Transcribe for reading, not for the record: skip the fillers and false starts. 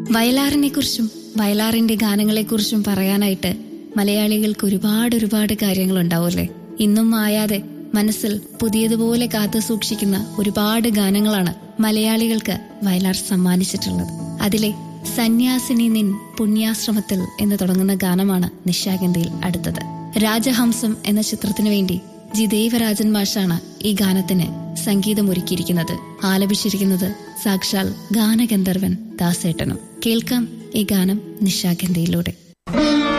വയലാറിനെ കുറിച്ചും വയലാറിന്റെ ഗാനങ്ങളെക്കുറിച്ചും പറയാനായിട്ട് മലയാളികൾക്ക് ഒരുപാട് കാര്യങ്ങളുണ്ടാവൂല്ലേ. ഇന്നും മായാതെ മനസ്സിൽ പുതിയതുപോലെ കാത്തു സൂക്ഷിക്കുന്ന ഒരുപാട് ഗാനങ്ങളാണ് മലയാളികൾക്ക് വയലാർ സമ്മാനിച്ചിട്ടുള്ളത്. അതിലെ സന്യാസിനി നിൻ പുണ്യാശ്രമത്തിൽ എന്ന് തുടങ്ങുന്ന ഗാനമാണ് നിശാഗന്ധിയിൽ അടുത്തത്. രാജഹംസം എന്ന ചിത്രത്തിനു വേണ്ടി ജി ദേവരാജൻ മാഷാണ് ഈ ഗാനത്തിന് സംഗീതമൊരുക്കിയിരിക്കുന്നത്. ആലപിച്ചിരിക്കുന്നത് സാക്ഷാൽ ഗാനഗന്ധർവൻ ദാസേട്ടനും. കേൾക്കാം ഈ ഗാനം നിശാഗന്ധിയിലൂടെ.